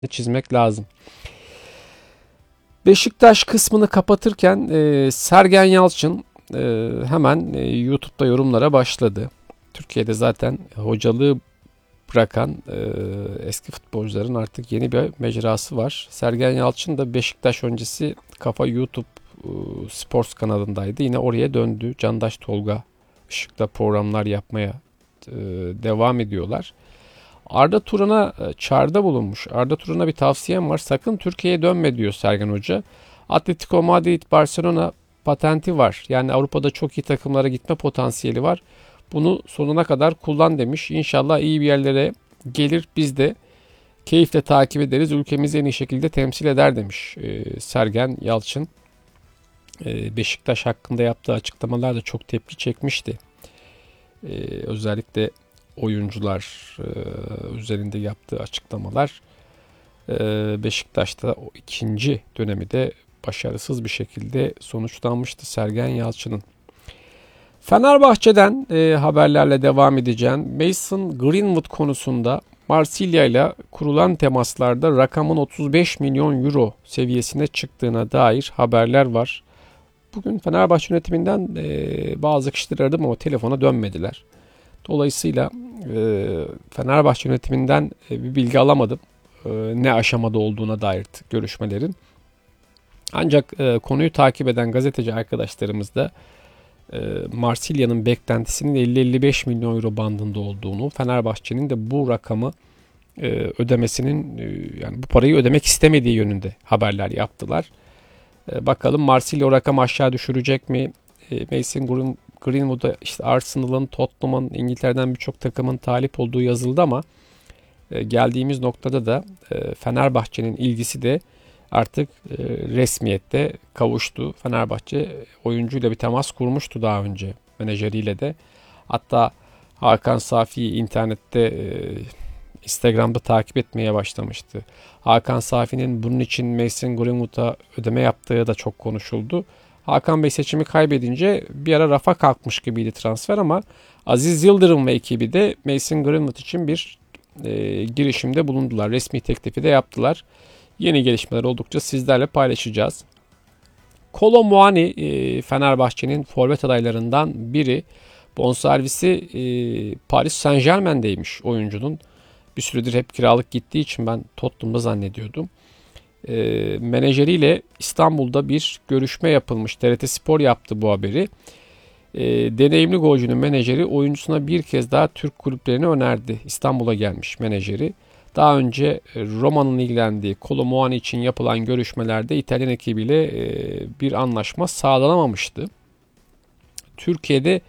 çizmek lazım. Beşiktaş kısmını kapatırken Sergen Yalçın hemen YouTube'da yorumlara başladı. Türkiye'de zaten hocalığı bırakan eski futbolcuların artık yeni bir mecrası var. Sergen Yalçın da Beşiktaş öncesi Kafa YouTube Sports kanalındaydı. Yine oraya döndü. Candaş Tolga Işık'ta programlar yapmaya devam ediyorlar. Arda Turan'a çağrıda bulunmuş. Arda Turan'a bir tavsiyem var. Sakın Türkiye'ye dönme diyor Sergen Hoca. Atletico Madrid, Barcelona patenti var. Yani Avrupa'da çok iyi takımlara gitme potansiyeli var. Bunu sonuna kadar kullan demiş. İnşallah iyi bir yerlere gelir. Biz de keyifle takip ederiz. Ülkemizi en iyi şekilde temsil eder demiş Sergen Yalçın. Beşiktaş hakkında yaptığı açıklamalar da çok tepki çekmişti. Özellikle oyuncular üzerinde yaptığı açıklamalar Beşiktaş'ta o ikinci dönemi de başarısız bir şekilde sonuçlanmıştı Sergen Yalçın'ın. Fenerbahçe'den haberlerle devam edeceğim. Mason Greenwood konusunda Marsilya ile kurulan temaslarda rakamın 35 milyon euro seviyesine çıktığına dair haberler var. Bugün Fenerbahçe yönetiminden bazı kişiler aradım ama telefona dönmediler. Dolayısıyla Fenerbahçe yönetiminden bir bilgi alamadım. Ne aşamada olduğuna dair görüşmelerin. Ancak konuyu takip eden gazeteci arkadaşlarımız da Marsilya'nın beklentisinin 50-55 milyon euro bandında olduğunu, Fenerbahçe'nin de bu rakamı ödemesinin yani bu parayı ödemek istemediği yönünde haberler yaptılar. Bakalım Marsilya o rakamı aşağı düşürecek mi? Mason Greenwood'a işte Arsenal'ın, Tottenham'ın, İngiltere'den birçok takımın talip olduğu yazıldı ama geldiğimiz noktada da Fenerbahçe'nin ilgisi de artık resmiyette kavuştu. Fenerbahçe oyuncuyla bir temas kurmuştu daha önce menajeriyle de. Hatta Hakan Safi'yi internette Instagram'da takip etmeye başlamıştı. Hakan Safi'nin bunun için Mason Greenwood'a ödeme yaptığı da çok konuşuldu. Hakan Bey seçimi kaybedince bir ara rafa kalkmış gibiydi transfer ama Aziz Yıldırım ve ekibi de Mason Greenwood için bir girişimde bulundular. Resmi teklifi de yaptılar. Yeni gelişmeler oldukça sizlerle paylaşacağız. Kolo Muani Fenerbahçe'nin forvet adaylarından biri. Bonservisi Paris Saint-Germain'deymiş oyuncunun. Bir süredir hep kiralık gittiği için ben Tottenham'da zannediyordum. Menajeriyle İstanbul'da bir görüşme yapılmış. TRT Spor yaptı bu haberi. Deneyimli golcünün menajeri oyuncusuna bir kez daha Türk kulüplerini önerdi. İstanbul'a gelmiş menajeri. Daha önce Roma'nın ilgilendiği Kolo Muani için yapılan görüşmelerde İtalyan ekibiyle bir anlaşma sağlanamamıştı. Türkiye'de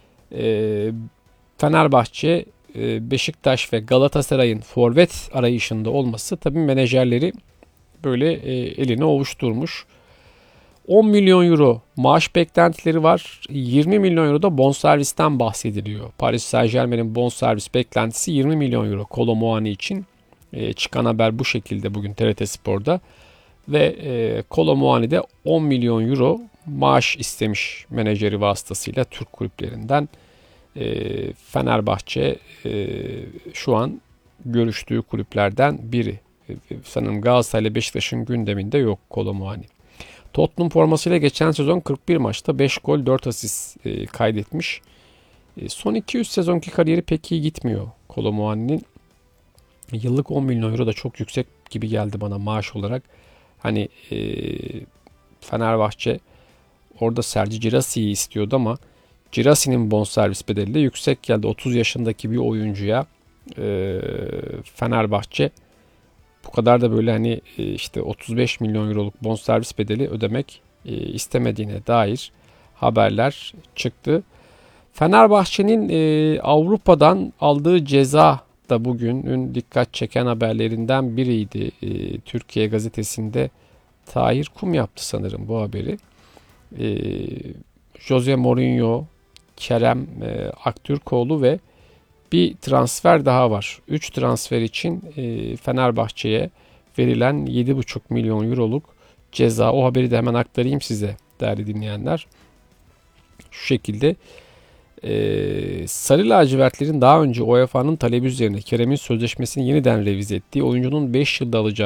Fenerbahçe, Beşiktaş ve Galatasaray'ın forvet arayışında olması tabii menajerleri böyle eline ovuşturmuş. 10 milyon euro maaş beklentileri var. 20 milyon euro da bonservisten bahsediliyor. Paris Saint-Germain'in bonservis beklentisi 20 milyon euro Kolo Muani için. Çıkan haber bu şekilde bugün TRT Spor'da. Ve Kolo Muani de 10 milyon euro maaş istemiş menajeri vasıtasıyla Türk kulüplerinden. Fenerbahçe şu an görüştüğü kulüplerden biri. Sanırım Galatasaray ile Beşiktaş'ın gündeminde yok Kolo Muani. Tottenham formasıyla geçen sezon 41 maçta 5 gol 4 asist kaydetmiş. Son 200 sezonki kariyeri pek iyi gitmiyor Kolo Muani'nin. Yıllık 10 milyon euro da çok yüksek gibi geldi bana maaş olarak. Hani Fenerbahçe orada Sergi Girassi'yi istiyordu ama Girassi'nin bonservis bedeli de yüksek geldi. 30 yaşındaki bir oyuncuya Fenerbahçe bu kadar da böyle hani işte 35 milyon euroluk bonservis bedeli ödemek istemediğine dair haberler çıktı. Fenerbahçe'nin Avrupa'dan aldığı ceza da bugünün dikkat çeken haberlerinden biriydi. Türkiye gazetesinde Tahir Kum yaptı sanırım bu haberi. Jose Mourinho, Kerem Aktürkoğlu ve bir transfer daha var. 3 transfer için Fenerbahçe'ye verilen 7,5 milyon euroluk ceza. O haberi de hemen aktarayım size değerli dinleyenler. Şu şekilde Sarı lacivertlerin daha önce UEFA'nın talebi üzerine Kerem'in sözleşmesini yeniden revize ettiği, oyuncunun 5 yılda alacağı